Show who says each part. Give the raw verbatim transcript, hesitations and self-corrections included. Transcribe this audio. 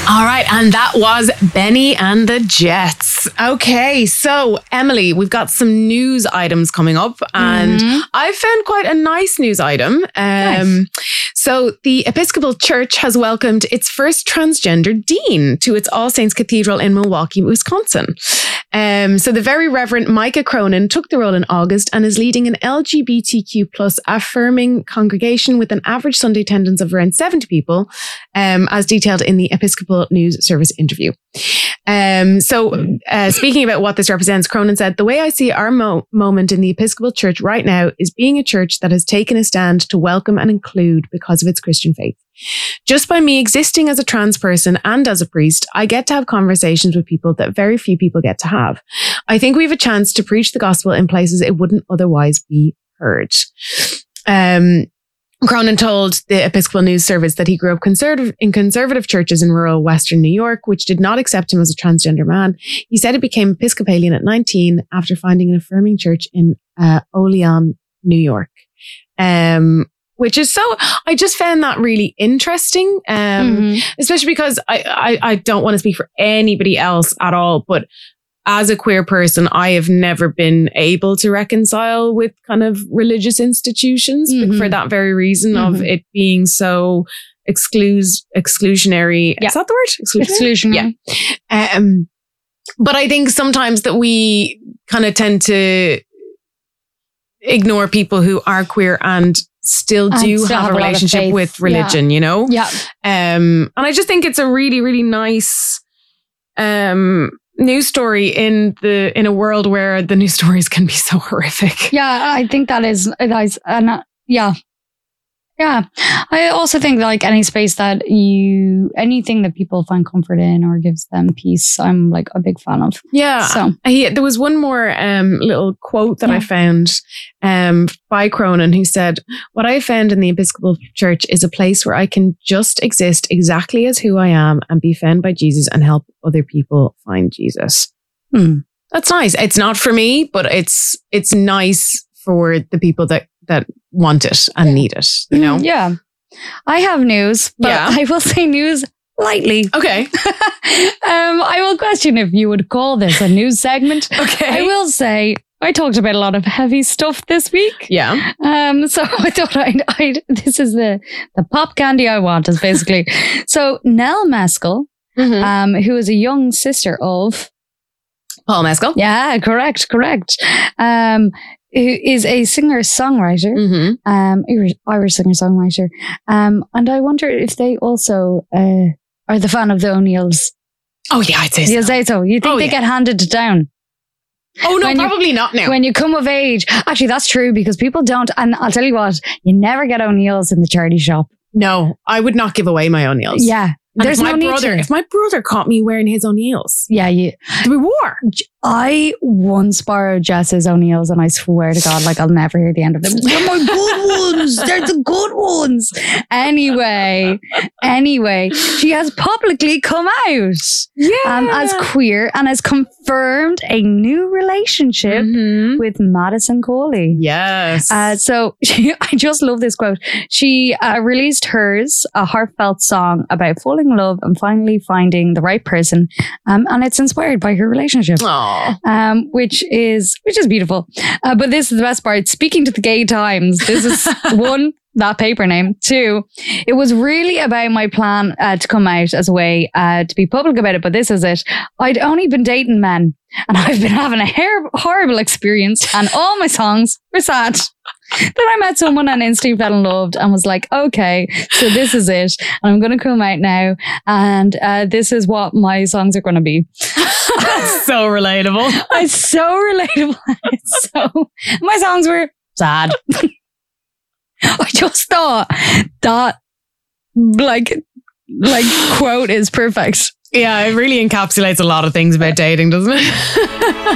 Speaker 1: All right, and that was Benny and the Jets. Okay, so Emily, we've got some news items coming up, and mm-hmm. I found quite a nice news item. Um, nice. So the Episcopal Church has welcomed its first transgender dean to its All Saints Cathedral in Milwaukee, Wisconsin. Um, so the Very Reverend Micah Cronin took the role in August and is leading an L G B T Q plus affirming congregation with an average Sunday attendance of around seventy people, um, as detailed in the Episcopal News Service interview. Um, so uh, speaking about what this represents, Cronin said, "The way I see our mo- moment in the Episcopal Church right now is being a church that has taken a stand to welcome and include because of its Christian faith. Just by me existing as a trans person and as a priest, I get to have conversations with people that very few people get to have. I think we have a chance to preach the gospel in places it wouldn't otherwise be heard." Um, Cronin told the Episcopal News Service that he grew up conservative in conservative churches in rural Western New York, which did not accept him as a transgender man. He said he became Episcopalian at nineteen after finding an affirming church in uh, Olean, New York. Um, which is so, I just found that really interesting, um, mm-hmm. especially because I, I, I don't want to speak for anybody else at all, but as a queer person, I have never been able to reconcile with kind of religious institutions mm-hmm. for that very reason mm-hmm. of it being so exclus- exclusionary.
Speaker 2: Yeah.
Speaker 1: Is that the word?
Speaker 2: Exclusionary.
Speaker 1: Exclusionary. Yeah. Um, but I think sometimes that we kind of tend to ignore people who are queer and still do
Speaker 2: and still
Speaker 1: have, have a relationship
Speaker 2: a
Speaker 1: with religion,
Speaker 2: yeah.
Speaker 1: you know?
Speaker 2: Yeah.
Speaker 1: Um, and I just think it's a really, really nice um, news story in the in a world where the news stories can be so horrific.
Speaker 2: Yeah, I think that is, that is and uh, yeah. Yeah. I also think like any space that you, anything that people find comfort in or gives them peace, I'm like a big fan of.
Speaker 1: Yeah.
Speaker 2: So
Speaker 1: he, there was one more um, little quote that
Speaker 2: yeah.
Speaker 1: I found um, by Cronin, who said, "What I found in the Episcopal Church is a place where I can just exist exactly as who I am and be found by Jesus and help other people find Jesus."
Speaker 2: Hmm.
Speaker 1: That's nice. It's not for me, but it's it's nice for the people that that want it and
Speaker 2: yeah.
Speaker 1: need it, you know?
Speaker 2: Yeah. I have news, but
Speaker 1: yeah.
Speaker 2: I will say news lightly.
Speaker 1: Okay.
Speaker 2: um, I will question if you would call this a news segment.
Speaker 1: Okay.
Speaker 2: I will say I talked about a lot of heavy stuff this week.
Speaker 1: Yeah.
Speaker 2: Um. So I thought I'd, I'd this is the, the pop candy I want is basically. So Nell Meskel, mm-hmm. um, who is a young sister of
Speaker 1: Paul Mescal.
Speaker 2: Yeah, correct, correct. Um, who is a singer-songwriter,
Speaker 1: mm-hmm.
Speaker 2: um, Irish, Irish singer-songwriter. Um, and I wonder if they also uh, are the fan of the O'Neills.
Speaker 1: Oh, yeah, I'd say so.
Speaker 2: You say so. You think
Speaker 1: oh,
Speaker 2: they
Speaker 1: yeah.
Speaker 2: get handed down?
Speaker 1: Oh, no,
Speaker 2: when
Speaker 1: probably
Speaker 2: you,
Speaker 1: not now.
Speaker 2: When you come of age. Actually, that's true because people don't. And I'll tell you what, you never get O'Neills in the charity shop.
Speaker 1: No, I would not give away my O'Neills.
Speaker 2: Yeah.
Speaker 1: And
Speaker 2: There's
Speaker 1: if my
Speaker 2: no need
Speaker 1: brother,
Speaker 2: to.
Speaker 1: If my brother caught me wearing his O'Neills,
Speaker 2: yeah, you.
Speaker 1: to be war.
Speaker 2: I once borrowed Jess's O'Neills, and I swear to God, like I'll never hear the end of them. They're my good ones. They're the good ones. Anyway, anyway, she has publicly come out,
Speaker 1: yeah,
Speaker 2: um, as queer and has confirmed a new relationship
Speaker 1: mm-hmm.
Speaker 2: with Madison Coley.
Speaker 1: Yes.
Speaker 2: Uh, so she, I just love this quote. She uh, released hers, a heartfelt song about falling in love and finally finding the right person, um, and it's inspired by her relationship.
Speaker 1: Aww.
Speaker 2: Um, which is which is beautiful. Uh, but this is the best part. Speaking to the Gay Times, this is one, that paper name. Two, it was really about my plan uh, to come out as a way uh, to be public about it. But this is it. I'd only been dating men and I've been having a her- horrible experience and all my songs were sad. Then I met someone and instantly fell in love and was like, okay, so this is it. And I'm going to come out now. And uh, this is what my songs are going to be.
Speaker 1: That's so relatable.
Speaker 2: It's so relatable. It's so, my songs were sad. I just thought that like, like quote is perfect.
Speaker 1: Yeah, it really encapsulates a lot of things about dating, doesn't it?